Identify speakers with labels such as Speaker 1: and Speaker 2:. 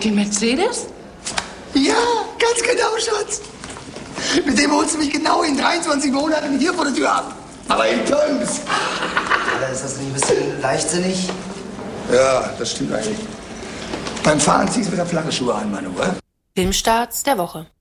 Speaker 1: Den Mercedes?
Speaker 2: Ja, ganz genau, Schatz. Mit dem holst du mich genau in 23 Monaten hier vor der Tür ab. Aber in Terms.
Speaker 3: Alter, ist das nicht ein bisschen leichtsinnig?
Speaker 2: Ja, das stimmt eigentlich. Beim Fahren ziehst du wieder flache Schuhe an, Manu, oder?
Speaker 4: Filmstarts der Woche.